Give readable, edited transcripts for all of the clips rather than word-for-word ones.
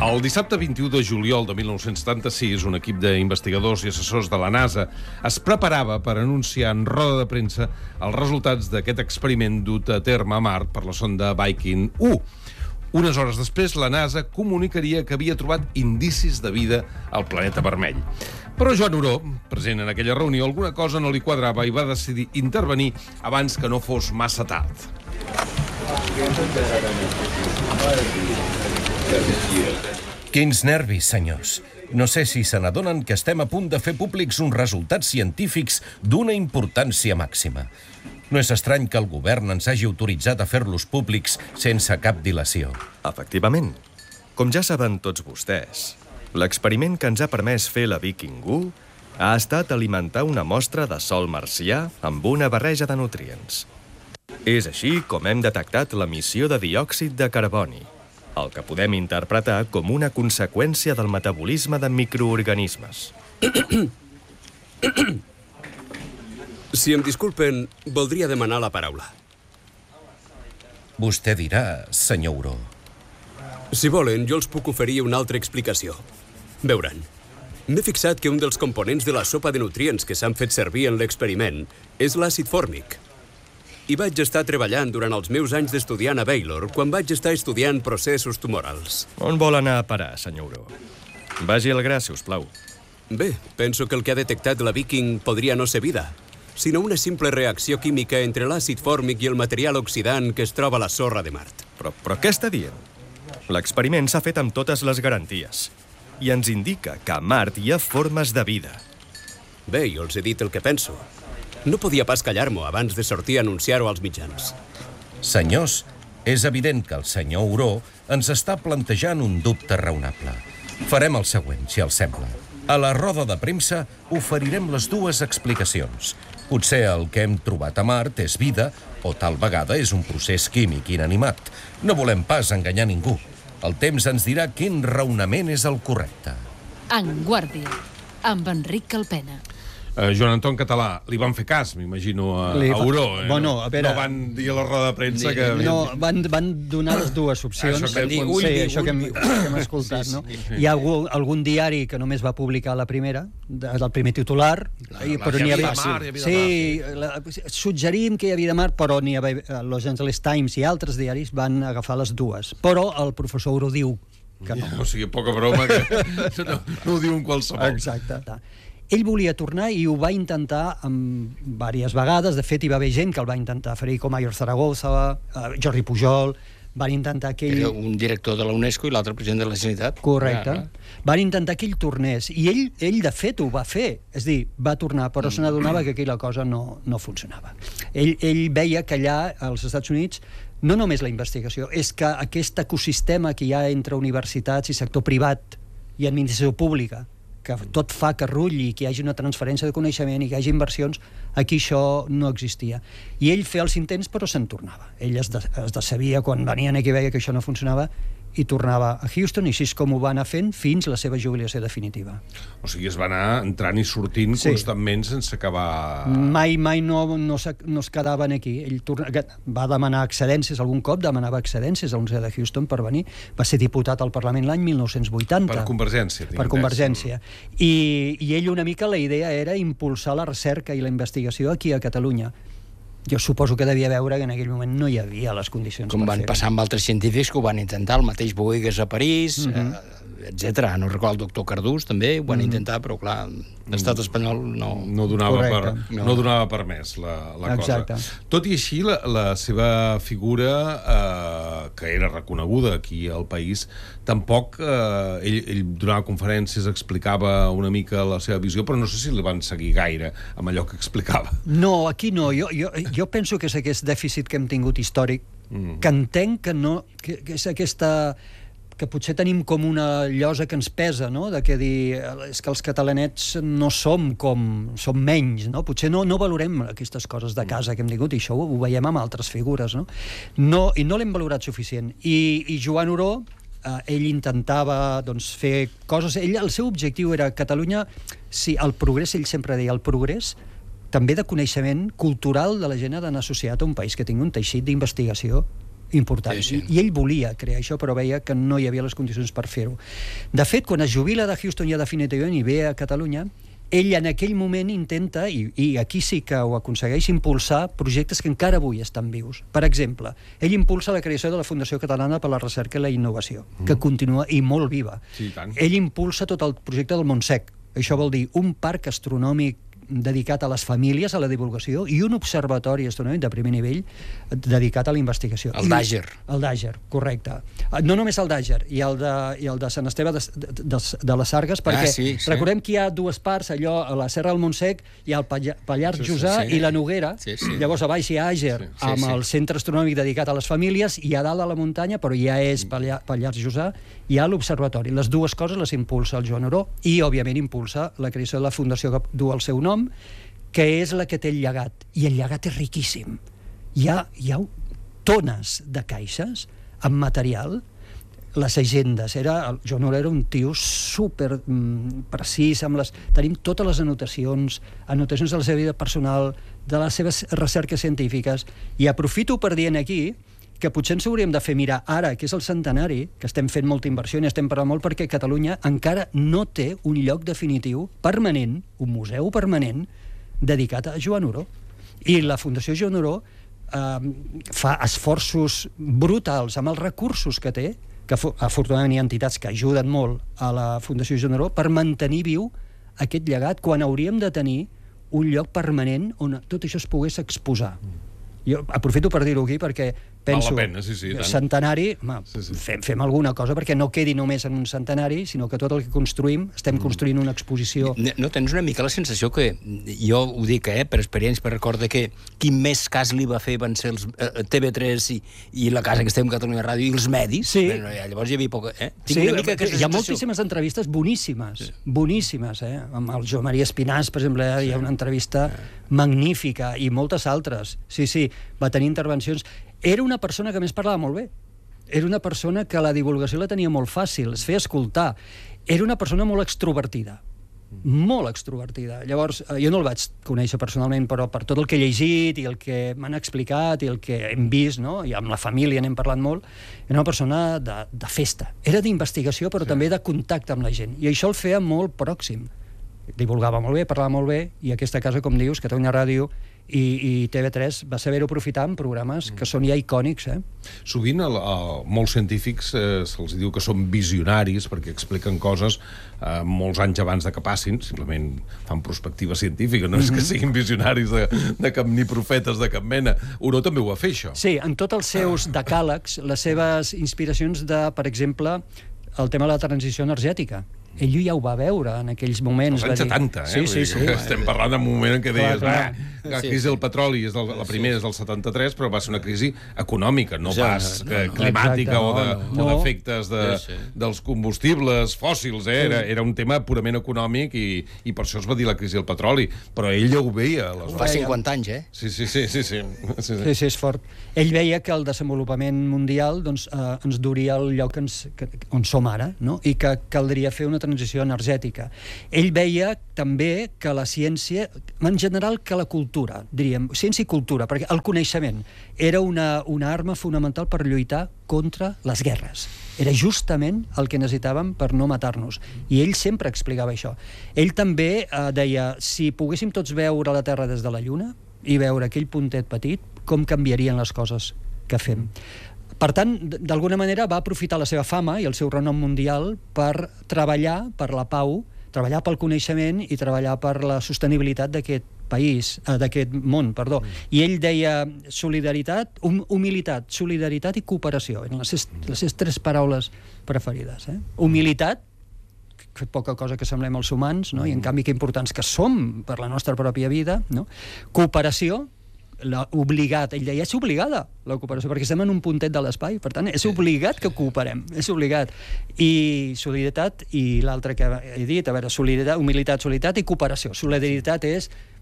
El dissabte 21 de juliol de 1976, un equip d'investigadors i assessors de la NASA es preparava per anunciar en roda de premsa els resultats d'aquest experiment dut a terme a Mart per la sonda Viking 1. Unes hores després, la NASA comunicaria que havia trobat indicis de vida al planeta vermell. Però Joan Oró, present en aquella reunió, alguna cosa no li quadrava i va decidir intervenir abans que no fos massa tard. Quins nervis, senyors. No sé si se n'adonen que estem a punt de fer públics uns resultats científics d'una importància màxima. No és estrany que el govern ens hagi autoritzat a fer-los públics sense cap dilació. Efectivament. Com ja saben tots vostès, l'experiment que ens ha permès fer la Viking 1 ha estat alimentar una mostra de sòl marcià amb una barreja de nutrients. És així com hem detectat l'emissió de diòxid de carboni, el que podem interpretar com una conseqüència del metabolisme de microorganismes. Si em disculpen, voldria demanar la paraula. Vostè dirà, senyor Oró. Si volen, jo els puc oferir una altra explicació. Veuran, m'he fixat que un dels components de la sopa de nutrients que s'han fet servir en l'experiment és l'àcid fòrmic. I vaig estar treballant durant els meus anys d'estudiant a Baylor quan vaig estar estudiant processos tumorals. On vol anar a parar, senyor Oró? Vagi al gra, si us plau. Bé, penso que el que ha detectat la Viking podria no ser vida, sinó una simple reacció química entre l'àcid fòrmic i el material oxidant que es troba a la sorra de Mart. Però què està dient? L'experiment s'ha fet amb totes les garanties i ens indica que a Mart hi ha formes de vida. Bé, jo els he dit el que penso. No podia pas callar-m'ho abans de sortir a anunciar-ho als mitjans. Senyors, és evident que el senyor Oró ens està plantejant un dubte raonable. Farem el següent, si els sembla. A la roda de premsa oferirem les dues explicacions. Potser el que hem trobat a Mart és vida, o tal vegada és un procés químic inanimat. No volem pas enganyar ningú. El temps ens dirà quin raonament és el correcte. En Guàrdia, amb Enric Calpena. Joan Anton Català, li van fer cas, m'imagino, a Oró. Bueno, a veure... No van dir a la roda de premsa que... No, van donar les dues opcions. Això que hem escoltat, no? Hi ha algun diari que només va publicar la primera, el primer titular, però n'hi havia... Sí, suggerim que hi havia de Mart, però n'hi havia... Los Angeles Times i altres diaris van agafar les dues. Però el professor Oró diu que no. O sigui, poca broma, que no ho diu en qualsevol. Exacte. Ell volia tornar i ho va intentar diverses vegades. De fet, hi va haver gent que el va intentar. Federico Mayor Zaragoza, Jordi Pujol, van intentar que ell... Era un director de la UNESCO i l'altre president de la Generalitat. Correcte. Van intentar que ell tornés. I ell de fet, ho va fer. És dir, va tornar, però se n'adonava que aquella cosa no funcionava. Ell veia que allà, als Estats Units, no només la investigació, és que aquest ecosistema que hi ha entre universitats i sector privat i administració pública, que tot fa que rulli, que hi hagi una transferència de coneixement i que hi hagi inversions, aquí això no existia. I ell feia els intents, però se'n tornava. Ell es decebia quan venien aquí i veia que això no funcionava i tornava a Houston, i així és com ho va anar fent fins la seva jubilació definitiva. O sigui, es va anar entrant i sortint constantment sense acabar... Mai no es quedaven aquí. Ell va demanar excedències, algun cop demanava excedències a l'Universitat de Houston per venir. Va ser diputat al Parlament l'any 1980. Per Convergència. Per Convergència. I ell una mica la idea era impulsar la recerca i la investigació aquí a Catalunya. Jo suposo que devia veure que en aquell moment no hi havia les condicions com van passar amb altres científics que ho van intentar, el mateix Boigues a París, etc. No recordo el doctor Cardús també, ho van intentar, però clar, l'estat espanyol no donava per més la cosa. Tot i així, la seva figura, que era reconeguda aquí al país, tampoc ell donava conferències, explicava una mica la seva visió, però no sé si li van seguir gaire amb allò que explicava. No, aquí no. Jo penso que és aquest dèficit que hem tingut històric, que entenc que és aquesta... que potser tenim com una llosa que ens pesa, no? De que dir, és que els catalanets no som menys, no? Potser no valorem aquestes coses de casa que hem tingut, i això ho veiem amb altres figures, no? I no l'hem valorat suficient. I Joan Oró, ell intentava fer coses... El seu objectiu era Catalunya, el progrés, ell sempre deia, el progrés també de coneixement cultural de la gent ha d'anar associat a un país que tingui un teixit d'investigació important. Sí, sí. I ell volia crear això, però veia que no hi havia les condicions per fer-ho. De fet, quan es jubila de Houston ja definitivament i ve a Catalunya, ell en aquell moment intenta, i aquí sí que ho aconsegueix, impulsar projectes que encara avui estan vius. Per exemple, ell impulsa la creació de la Fundació Catalana per la Recerca i la Innovació, que continua i molt viva. Sí, tant. Ell impulsa tot el projecte del Montsec. Això vol dir un parc astronòmic dedicat a les famílies, a la divulgació, i un observatori astronòmic de primer nivell dedicat a la investigació. El Dàger. El Dàger, correcte. No només el Dàger, i el de Sant Esteve de les Sargues, perquè sí. recordem que hi ha dues parts, allò a la Serra del Montsec hi ha el Pallars Jussà i la Noguera, llavors a baix hi ha Àger, amb el centre astronòmic dedicat a les famílies, i a dalt a la muntanya, però ja és Pallars Jussà, hi ha l'observatori. Les dues coses les impulsa el Joan Oró, i òbviament impulsa la creació de la fundació que du el seu nom, que és la que té el llegat, i el llegat és riquíssim. Hi ha tones de caixes amb material, les agendes. El Joan Oró era un tio super precís, tenim totes les anotacions de la seva vida personal, de les seves recerques científiques, i aprofito per dir aquí que potser ens hauríem de fer mirar ara, que és el centenari, que estem fent molta inversió i estem parlant molt, perquè Catalunya encara no té un lloc definitiu permanent, un museu permanent, dedicat a Joan Oró. I la Fundació Joan Oró fa esforços brutals amb els recursos que té, que afortunadament hi ha entitats que ajuden molt a la Fundació Joan Oró per mantenir viu aquest llegat, quan hauríem de tenir un lloc permanent on tot això es pogués exposar. Jo aprofito per dir-ho aquí perquè penso, val la pena, sí, tant. Centenari, fem alguna cosa perquè no quedi només en un centenari, sinó que tot el que construïm, estem construint una exposició. No tens una mica la sensació que, jo ho dic, per experiència, per recorda que qui més cas li va fer van ser els TV3 i la casa que estem a Catalunya Ràdio i els medis. Sí. Llavors hi havia poca... Sí, hi ha moltíssimes entrevistes boníssimes, boníssimes, amb el Joan Maria Espinàs, per exemple, hi ha una entrevista magnífica, i moltes altres. Sí, va tenir intervencions. Era una persona que a més parlava molt bé. Era una persona que la divulgació la tenia molt fàcil, es feia escoltar. Era una persona molt extrovertida. Molt extrovertida. Llavors, jo no el vaig conèixer personalment, però per tot el que he llegit i el que m'han explicat i el que hem vist, no? I amb la família n'hem parlat molt, era una persona de festa. Era d'investigació, però també de contacte amb la gent. I això el feia molt pròxim. Divulgava molt bé, parlava molt bé, i aquesta casa, com dius, Catalunya Ràdio i TV3 va saber-ho aprofitar en programes que són ja icònics. Sovint molts científics se'ls diu que són visionaris perquè expliquen coses molts anys abans de que passin, simplement fan prospectiva científica, no és que siguin visionaris de cap ni profetes de cap mena. Oró també ho va fer, això. Sí, en tots els seus decàlegs, les seves inspiracions de, per exemple, el tema de la transició energètica. Ell ja ho va veure en aquells moments. Els anys 70, Sí. Estem parlant d'un moment en què deies la crisi del petroli, la primera és del 73, però va ser una crisi econòmica, no pas climàtica o d'efectes dels combustibles fòssils. Era un tema purament econòmic i per això es va dir la crisi del petroli. Però ell ja ho veia. Fa 50 anys, Sí. Sí, és fort. Ell veia que el desenvolupament mundial ens duria al lloc on som ara, no? I que caldria fer una transició energètica. Ell veia també que la ciència, en general que la cultura, diríem, ciència i cultura, perquè el coneixement era una arma fonamental per lluitar contra les guerres. Era justament el que necessitàvem per no matar-nos. I ell sempre explicava això. Ell també deia, si poguéssim tots veure la Terra des de la Lluna i veure aquell puntet petit, com canviarien les coses que fem. Per tant, d'alguna manera va aprofitar la seva fama i el seu renom mundial per treballar per la pau, treballar pel coneixement i treballar per la sostenibilitat d'aquest país, d'aquest món, perdó. I ell deia solidaritat, humilitat, solidaritat i cooperació. Eren les seves 3 paraules preferides. Humilitat, que poca cosa que semblem els humans, no? I en canvi que importants que som per la nostra pròpia vida, no? Cooperació, obligat, ell deia, és obligada la cooperació, perquè estem en un puntet de l'espai, per tant, és obligat que cooperem, és obligat. I solidaritat, i l'altre que he dit, a veure, solidaritat, humilitat, solidaritat i cooperació. Solidaritat és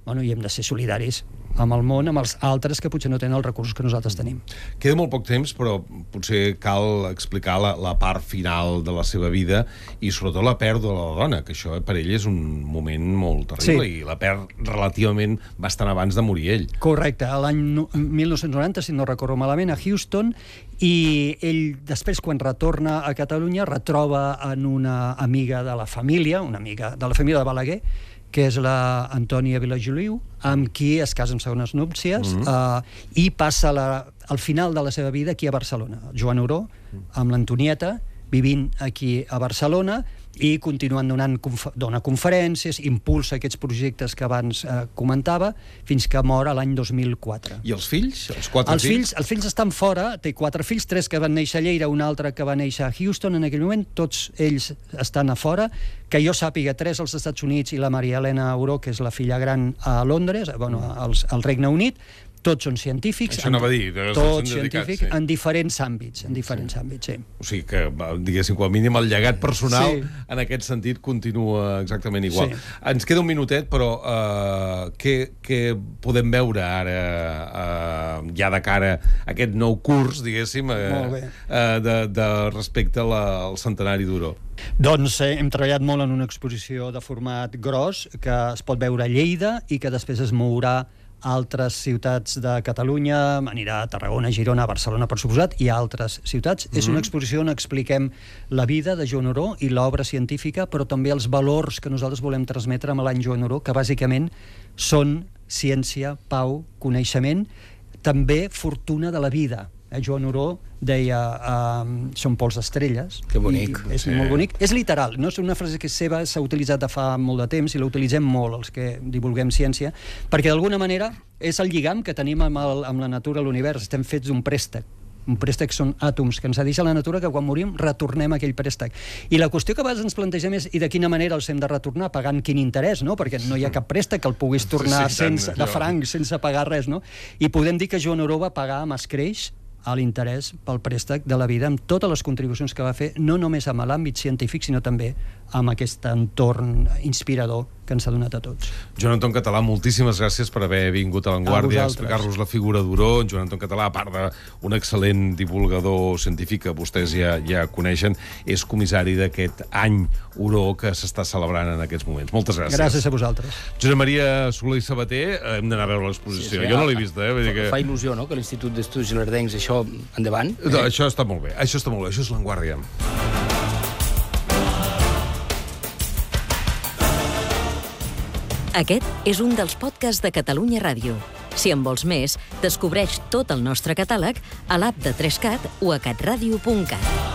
i hem de ser solidaris amb el món, amb els altres que potser no tenen els recursos que nosaltres tenim. Queda molt poc temps, però potser cal explicar la part final de la seva vida i sobretot la pèrdua de la dona, que això per ell és un moment molt terrible, i la perd relativament bastant abans de morir ell. Correcte, l'any 1990, si no recordo malament, a Houston, i ell després, quan retorna a Catalunya, retroba en una amiga de la família, una amiga de la família de Balaguer, que és la Antònia Vilajuliu, amb qui es casa en segones núpcies, i passa al final de la seva vida aquí a Barcelona. Joan Oró, amb l'Antonieta, vivint aquí a Barcelona, i continuant dona conferències, impulsa aquests projectes que abans comentava, fins que mor l'any 2004. I els fills? Els 4 fills? Els fills estan fora, té 4 fills, 3 que van néixer a Lleida, un altre que va néixer a Houston en aquell moment, tots ells estan a fora, que jo sàpiga 3 als Estats Units i la Maria Elena Auró, que és la filla gran, a Londres, al Regne Unit. Tots són científics. Això anava a dir. Tots científics, en diferents àmbits, sí. O sigui que, diguéssim, com a mínim el llegat personal en aquest sentit continua exactament igual. Sí. Ens queda un minutet, però què podem veure ara, ja de cara a aquest nou curs, diguéssim, respecte al centenari d'Oró? Doncs hem treballat molt en una exposició de format gros que es pot veure a Lleida i que després es mourà a altres ciutats de Catalunya, anirà a Tarragona, Girona, Barcelona, per suposat, i a altres ciutats. És una exposició on expliquem la vida de Joan Oró i l'obra científica, però també els valors que nosaltres volem transmetre amb l'any Joan Oró, que bàsicament són ciència, pau, coneixement, també fortuna de la vida. Joan Oró deia són pols d'estrelles. Que bonic. És molt bonic. És literal, no és una frase que és seva, s'ha utilitzat de fa molt de temps i la utilitzem molt els que divulguem ciència, perquè d'alguna manera és el lligam que tenim amb la natura, l'univers. Estem fets d'un préstec. Un préstec són àtoms que ens ha deixat la natura, que quan morim retornem aquell préstec. I la qüestió que a vegades ens plantegem és i de quina manera els hem de retornar, pagant quin interès, no? Perquè no hi ha cap préstec que el puguis tornar de francs, sense pagar res, no? I podem dir que Joan Oró va pagar amb escreix a l'interès pel préstec de la vida amb totes les contribucions que va fer, no només amb l'àmbit científic, sinó també amb aquest entorn inspirador que ens ha donat a tots. Joan Anton Català, moltíssimes gràcies per haver vingut a l'Avantguàrdia a explicar-nos la figura d'Oró. Joan Anton Català, a part d'un excel·lent divulgador científic que vostès ja coneixen, és comissari d'aquest any Oró que s'està celebrant en aquests moments. Moltes gràcies. Gràcies a vosaltres. Josep Maria Soler i Sabater, hem d'anar a veure l'exposició. Jo no l'he vista, Vull dir que... Fa il·lusió, no?, que l'Institut d'Estudis Genardencs, això, endavant. Això està molt bé, això és l'Avantguàrdia. Aquest és un dels podcasts de Catalunya Ràdio. Si en vols més, descobreix tot el nostre catàleg a l'app de 3CAT o a catradio.cat.